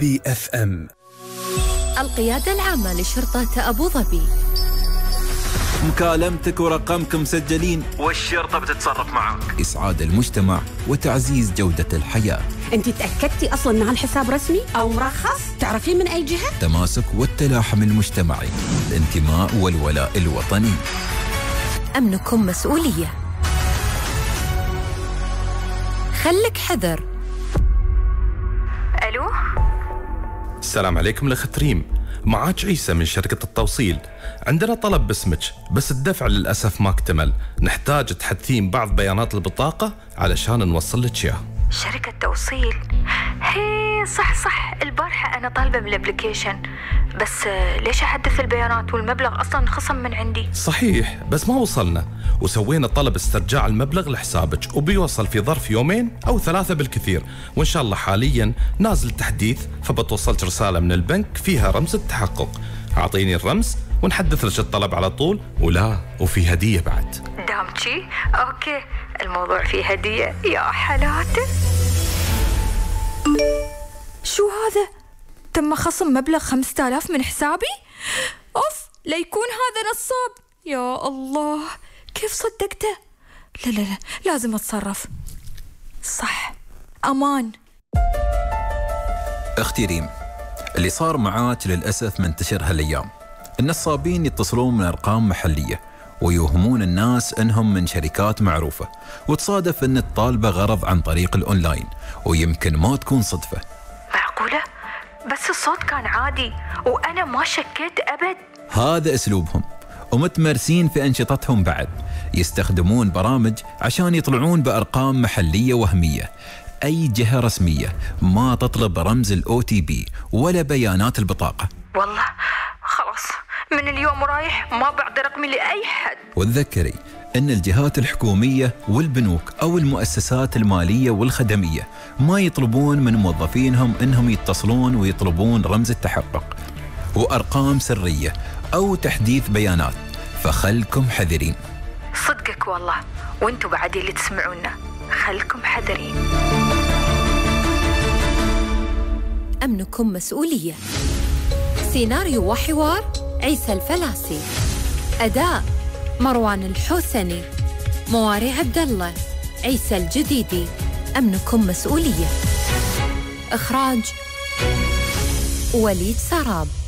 BFM. القيادة العامة لشرطة أبو ظبي. مكالمتك ورقمك مسجلين والشرطة بتتصرف معك. إسعاد المجتمع وتعزيز جودة الحياة. أنت تأكدتي أصلاً أن هالحساب رسمي أو مرخص؟ تعرفين من أي جهة؟ تماسك والتلاحم المجتمعي، الانتماء والولاء الوطني. أمنكم مسؤولية. خلك حذر. ألو؟ السلام عليكم الأخت ريم، معاك عيسى من شركة التوصيل. عندنا طلب باسمك بس الدفع للأسف ما اكتمل، نحتاج تحدثين بعض بيانات البطاقة علشان نوصل لك إياه. شركة توصيل؟ هي صح البارحة أنا طالبة من الابليكيشن، بس ليش أحدث البيانات والمبلغ أصلا خصم من عندي؟ صحيح، بس ما وصلنا وسوينا طلب استرجاع المبلغ لحسابك وبيوصل في ظرف 2 أو 3 بالكثير، وإن شاء الله حاليا نازل تحديث، فبتوصلك رسالة من البنك فيها رمز التحقق. أعطيني الرمز ونحدث لك الطلب على طول، وفي هدية بعد. دامتشي؟ أوكي، الموضوع فيه هدية يا حلاته. شو هذا؟ تم خصم مبلغ 5000 من حسابي؟ أوف، ليكون هذا نصاب. يا الله، كيف صدقته؟ لا لازم أتصرف. صح، أمان. أختي ريم، اللي صار معاك للأسف منتشر هالأيام. النصابين يتصلون من أرقام محلية ويوهمون الناس أنهم من شركات معروفة، وتصادف أن الطالبة غرض عن طريق الأونلاين، ويمكن ما تكون صدفة. معقولة؟ بس الصوت كان عادي وأنا ما شكيت أبد. هذا أسلوبهم، ومتمرسين في أنشطتهم بعد. يستخدمون برامج عشان يطلعون بأرقام محلية وهمية. أي جهة رسمية ما تطلب رمز الOTP ولا بيانات البطاقة. والله خلاص، من اليوم رايح ما بعد رقمي لأي حد. وتذكري أن الجهات الحكومية والبنوك أو المؤسسات المالية والخدمية ما يطلبون من موظفينهم أنهم يتصلون ويطلبون رمز التحقق وأرقام سرية أو تحديث بيانات، فخلكم حذرين. صدقك والله، وانتوا بعد اللي تسمعونا خلكم حذرين. أمنكم مسؤولية. سيناريو وحوار عيسى الفلاسي. أداء مروان الحوسني. مواري عبد الله. عيسى الجديدي. أمنكم مسؤولية. إخراج وليد سراب.